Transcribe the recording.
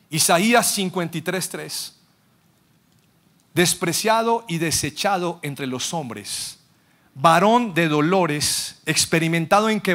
Isaías 53:3. Despreciado y desechado entre los hombres, varón de dolores, experimentado en